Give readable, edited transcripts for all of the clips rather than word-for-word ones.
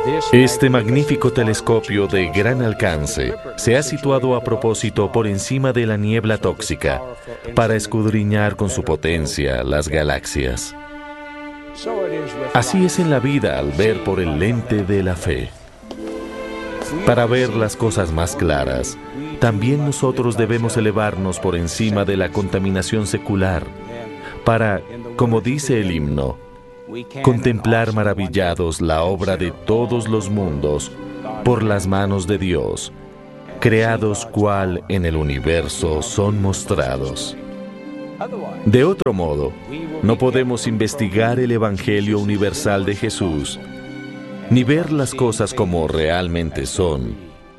Este magnífico telescopio de gran alcance se ha situado a propósito por encima de la niebla tóxica para escudriñar con su potencia las galaxias. Así es en la vida al ver por el lente de la fe. Para ver las cosas más claras, también nosotros debemos elevarnos por encima de la contaminación secular para, como dice el himno, contemplar maravillados la obra de todos los mundos por las manos de Dios, creados cual en el universo son mostrados. De otro modo, no podemos investigar el Evangelio universal de Jesús, ni ver las cosas como realmente son.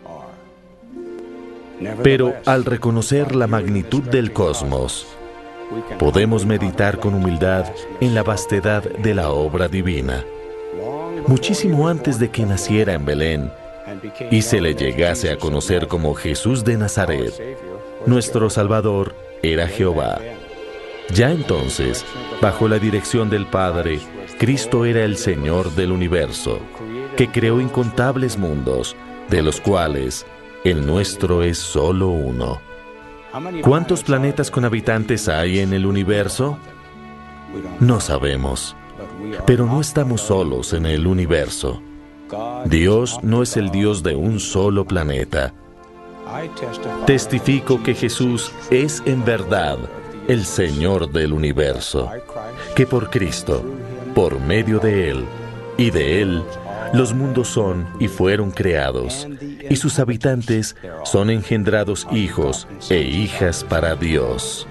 Pero al reconocer la magnitud del cosmos, podemos meditar con humildad en la vastedad de la obra divina. Muchísimo antes de que naciera en Belén y se le llegase a conocer como Jesús de Nazaret, nuestro Salvador era Jehová. Ya entonces, bajo la dirección del Padre, Cristo era el Señor del universo, que creó incontables mundos, de los cuales el nuestro es solo uno. ¿Cuántos planetas con habitantes hay en el universo? No sabemos, pero no estamos solos en el universo. Dios no es el Dios de un solo planeta. Testifico que Jesús es en verdad el Señor del universo, que por Cristo, por medio de Él y de Él, los mundos son y fueron creados, y sus habitantes son engendrados hijos e hijas para Dios.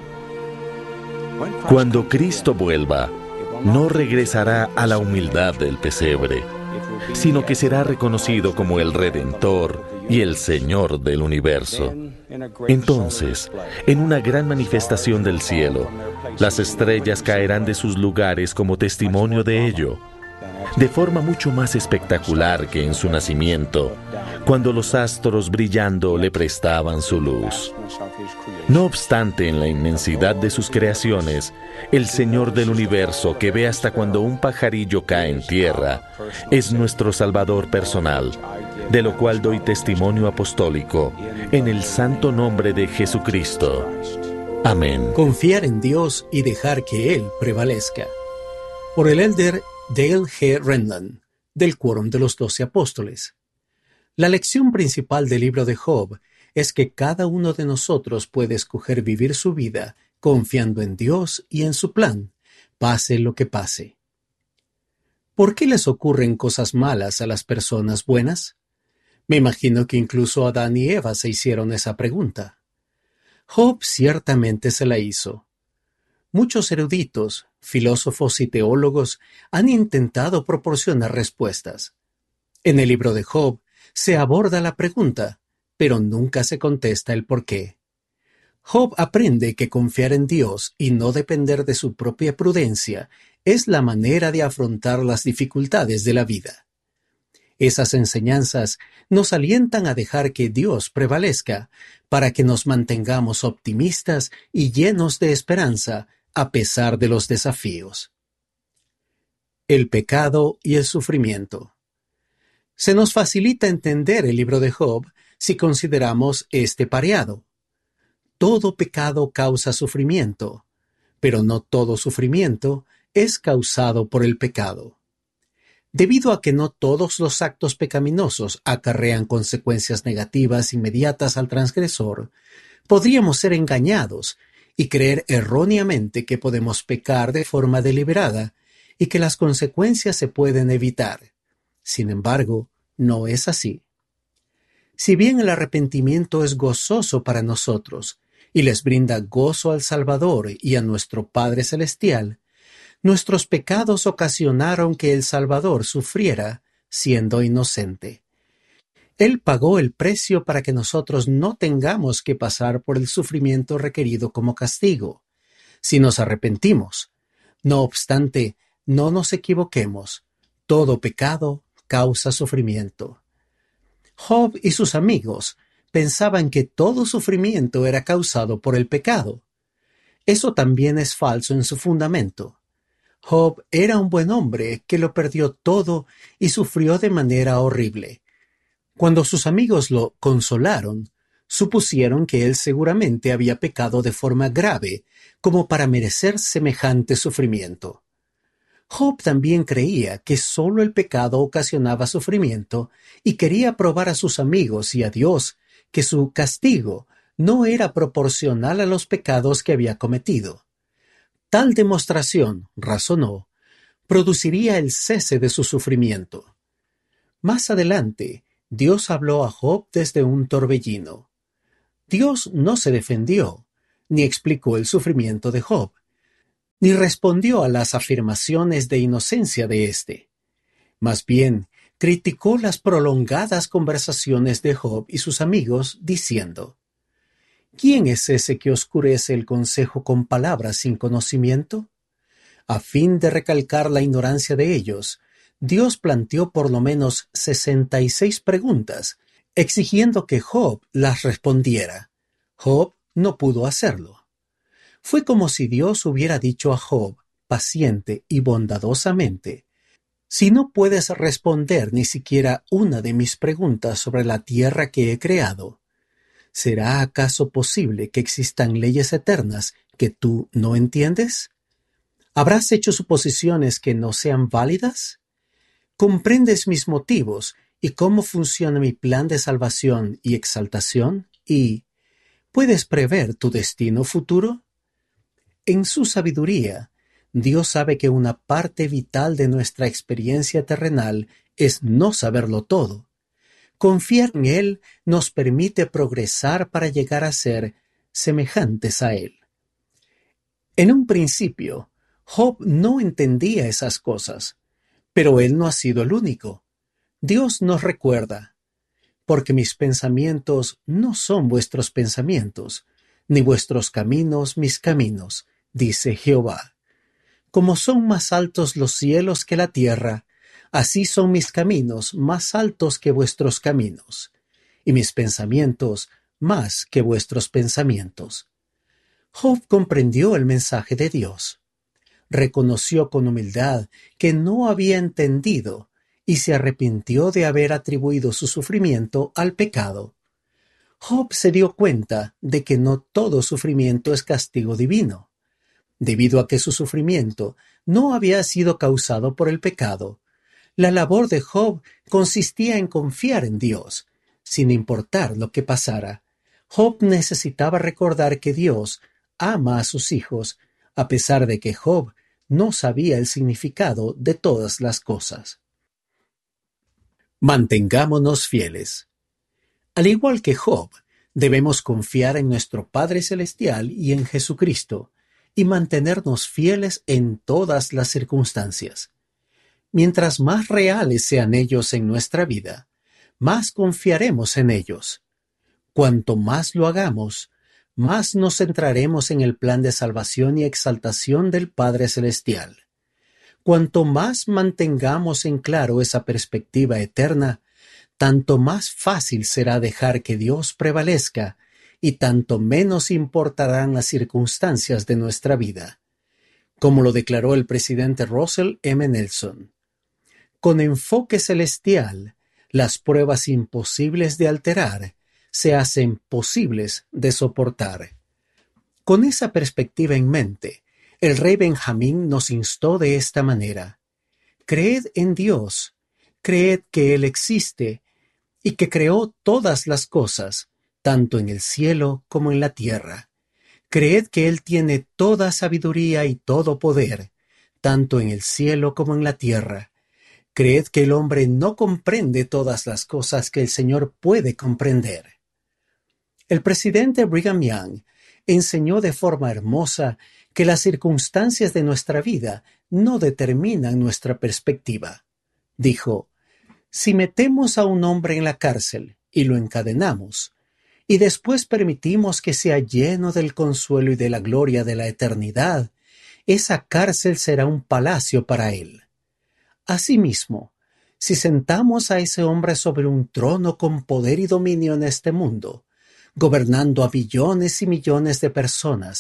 Cuando Cristo vuelva, no regresará a la humildad del pesebre, sino que será reconocido como el Redentor y el Señor del universo. Entonces, en una gran manifestación del cielo, las estrellas caerán de sus lugares como testimonio de ello, de forma mucho más espectacular que en su nacimiento, cuando los astros brillando le prestaban su luz. No obstante, en la inmensidad de sus creaciones, el Señor del universo, que ve hasta cuando un pajarillo cae en tierra, es nuestro Salvador personal, de lo cual doy testimonio apostólico, en el santo nombre de Jesucristo. Amén. Confiar en Dios y dejar que Él prevalezca. Por el elder Dale G. Rendan, del Quórum de los 12 Apóstoles. La lección principal del libro de Job es que cada uno de nosotros puede escoger vivir su vida confiando en Dios y en su plan, pase lo que pase. ¿Por qué les ocurren cosas malas a las personas buenas? Me imagino que incluso Adán y Eva se hicieron esa pregunta. Job ciertamente se la hizo. Muchos eruditos, filósofos y teólogos han intentado proporcionar respuestas. En el libro de Job se aborda la pregunta, pero nunca se contesta el por qué. Job aprende que confiar en Dios y no depender de su propia prudencia es la manera de afrontar las dificultades de la vida. Esas enseñanzas nos alientan a dejar que Dios prevalezca para que nos mantengamos optimistas y llenos de esperanza a pesar de los desafíos. El pecado y el sufrimiento. Se nos facilita entender el libro de Job si consideramos este pareado. Todo pecado causa sufrimiento, pero no todo sufrimiento es causado por el pecado. Debido a que no todos los actos pecaminosos acarrean consecuencias negativas inmediatas al transgresor, podríamos ser engañados y creer erróneamente que podemos pecar de forma deliberada y que las consecuencias se pueden evitar. Sin embargo, no es así. Si bien el arrepentimiento es gozoso para nosotros y les brinda gozo al Salvador y a nuestro Padre Celestial, nuestros pecados ocasionaron que el Salvador sufriera siendo inocente. Él pagó el precio para que nosotros no tengamos que pasar por el sufrimiento requerido como castigo, si nos arrepentimos. No obstante, no nos equivoquemos. Todo pecado causa sufrimiento. Job y sus amigos pensaban que todo sufrimiento era causado por el pecado. Eso también es falso en su fundamento. Job era un buen hombre que lo perdió todo y sufrió de manera horrible. Cuando sus amigos lo consolaron, supusieron que él seguramente había pecado de forma grave como para merecer semejante sufrimiento. Job también creía que sólo el pecado ocasionaba sufrimiento y quería probar a sus amigos y a Dios que su castigo no era proporcional a los pecados que había cometido. Tal demostración, razonó, produciría el cese de su sufrimiento. Más adelante, Dios habló a Job desde un torbellino. Dios no se defendió, ni explicó el sufrimiento de Job, ni respondió a las afirmaciones de inocencia de éste. Más bien, criticó las prolongadas conversaciones de Job y sus amigos, diciendo: ¿Quién es ese que oscurece el consejo con palabras sin conocimiento? A fin de recalcar la ignorancia de ellos, Dios planteó por lo menos 66 preguntas, exigiendo que Job las respondiera. Job no pudo hacerlo. Fue como si Dios hubiera dicho a Job, paciente y bondadosamente: si no puedes responder ni siquiera una de mis preguntas sobre la tierra que he creado, ¿será acaso posible que existan leyes eternas que tú no entiendes? ¿Habrás hecho suposiciones que no sean válidas? ¿Comprendes mis motivos y cómo funciona mi plan de salvación y exaltación? ¿Y puedes prever tu destino futuro? En su sabiduría, Dios sabe que una parte vital de nuestra experiencia terrenal es no saberlo todo. Confiar en Él nos permite progresar para llegar a ser semejantes a Él. En un principio, Job no entendía esas cosas, pero él no ha sido el único. Dios nos recuerda: porque mis pensamientos no son vuestros pensamientos, ni vuestros caminos mis caminos, dice Jehová. Como son más altos los cielos que la tierra, así son mis caminos más altos que vuestros caminos, y mis pensamientos más que vuestros pensamientos. Job comprendió el mensaje de Dios. Reconoció con humildad que no había entendido y se arrepintió de haber atribuido su sufrimiento al pecado. Job se dio cuenta de que no todo sufrimiento es castigo divino. Debido a que su sufrimiento no había sido causado por el pecado, la labor de Job consistía en confiar en Dios, sin importar lo que pasara. Job necesitaba recordar que Dios ama a sus hijos, a pesar de que Job no sabía el significado de todas las cosas. Mantengámonos fieles. Al igual que Job, debemos confiar en nuestro Padre Celestial y en Jesucristo, y mantenernos fieles en todas las circunstancias. Mientras más reales sean ellos en nuestra vida, más confiaremos en ellos. Cuanto más lo hagamos, más nos centraremos en el plan de salvación y exaltación del Padre Celestial. Cuanto más mantengamos en claro esa perspectiva eterna, tanto más fácil será dejar que Dios prevalezca y tanto menos importarán las circunstancias de nuestra vida. Como lo declaró el presidente Russell M. Nelson: con enfoque celestial, las pruebas imposibles de alterar se hacen posibles de soportar. Con esa perspectiva en mente, el rey Benjamín nos instó de esta manera: creed en Dios, creed que Él existe y que creó todas las cosas, tanto en el cielo como en la tierra. Creed que Él tiene toda sabiduría y todo poder, tanto en el cielo como en la tierra. Creed que el hombre no comprende todas las cosas que el Señor puede comprender. El presidente Brigham Young enseñó de forma hermosa que las circunstancias de nuestra vida no determinan nuestra perspectiva. Dijo: si metemos a un hombre en la cárcel y lo encadenamos, y después permitimos que sea lleno del consuelo y de la gloria de la eternidad, esa cárcel será un palacio para él. Asimismo, si sentamos a ese hombre sobre un trono con poder y dominio en este mundo, gobernando a billones y millones de personas,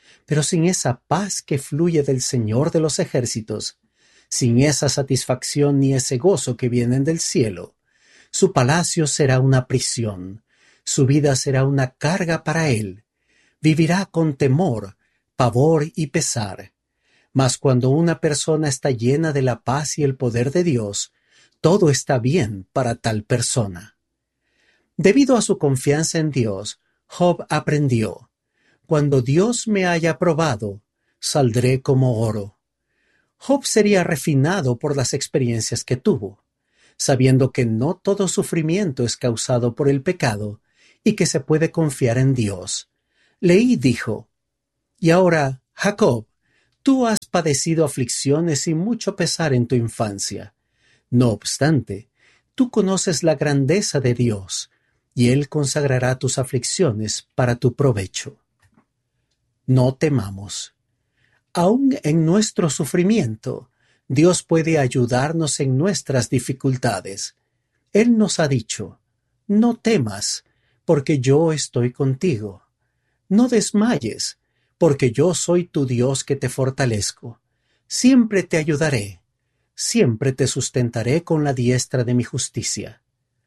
pero sin esa paz que fluye del Señor de los ejércitos, sin esa satisfacción ni ese gozo que vienen del cielo, su palacio será una prisión, su vida será una carga para él. Vivirá con temor, pavor y pesar. Mas cuando una persona está llena de la paz y el poder de Dios, todo está bien para tal persona. Debido a su confianza en Dios, Job aprendió: cuando Dios me haya probado, saldré como oro. Job sería refinado por las experiencias que tuvo, sabiendo que no todo sufrimiento es causado por el pecado y que se puede confiar en Dios. Leí dijo: y ahora, Jacob, tú has padecido aflicciones y mucho pesar en tu infancia. No obstante, tú conoces la grandeza de Dios, y Él consagrará tus aflicciones para tu provecho. No temamos. Aún en nuestro sufrimiento, Dios puede ayudarnos en nuestras dificultades. Él nos ha dicho: no temas, porque yo estoy contigo. No desmayes, porque yo soy tu Dios que te fortalezco. Siempre te ayudaré, siempre te sustentaré con la diestra de mi justicia.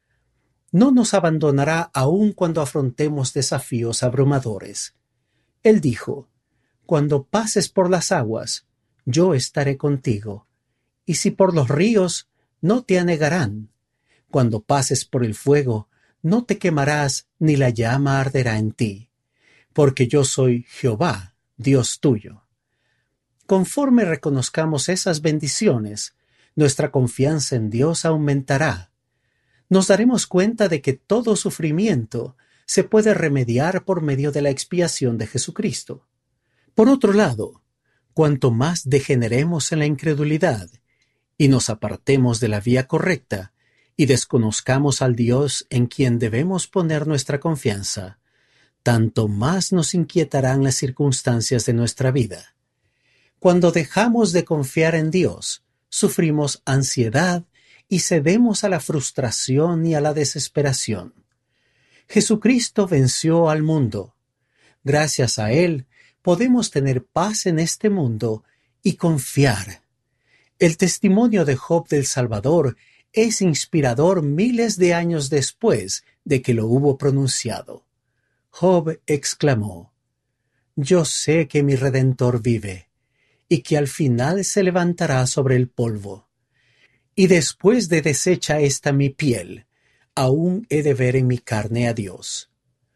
No nos abandonará aun cuando afrontemos desafíos abrumadores. Él dijo: cuando pases por las aguas, yo estaré contigo, y si por los ríos, no te anegarán. Cuando pases por el fuego, no te quemarás, ni la llama arderá en ti, porque yo soy Jehová, Dios tuyo. Conforme reconozcamos esas bendiciones, nuestra confianza en Dios aumentará. Nos daremos cuenta de que todo sufrimiento se puede remediar por medio de la expiación de Jesucristo. Por otro lado, cuanto más degeneremos en la incredulidad y nos apartemos de la vía correcta y desconozcamos al Dios en quien debemos poner nuestra confianza, tanto más nos inquietarán las circunstancias de nuestra vida. Cuando dejamos de confiar en Dios, sufrimos ansiedad y cedemos a la frustración y a la desesperación. Jesucristo venció al mundo. Gracias a Él, podemos tener paz en este mundo y confiar. El testimonio de Job del Salvador es inspirador miles de años después de que lo hubo pronunciado. Job exclamó: yo sé que mi Redentor vive, y que al final se levantará sobre el polvo. Y después de deshecha esta mi piel, aún he de ver en mi carne a Dios.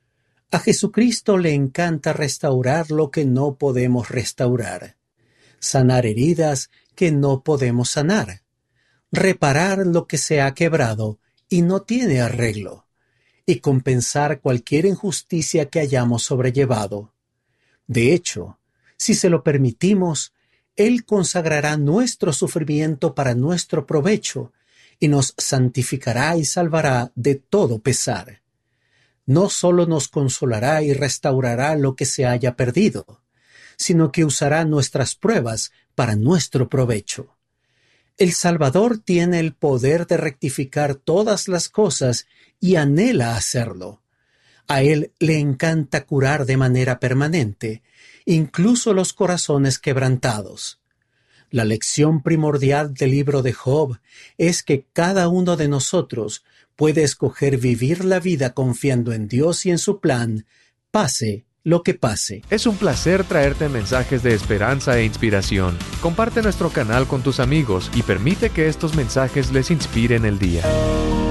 A Jesucristo le encanta restaurar lo que no podemos restaurar, sanar heridas que no podemos sanar, reparar lo que se ha quebrado y no tiene arreglo, y compensar cualquier injusticia que hayamos sobrellevado. De hecho, si se lo permitimos, Él consagrará nuestro sufrimiento para nuestro provecho y nos santificará y salvará de todo pesar. No solo nos consolará y restaurará lo que se haya perdido, sino que usará nuestras pruebas para nuestro provecho. El Salvador tiene el poder de rectificar todas las cosas y anhela hacerlo. A Él le encanta curar de manera permanente, incluso los corazones quebrantados. La lección primordial del libro de Job es que cada uno de nosotros puede escoger vivir la vida confiando en Dios y en su plan, pase lo que pase. Es un placer traerte mensajes de esperanza e inspiración. Comparte nuestro canal con tus amigos y permite que estos mensajes les inspiren el día.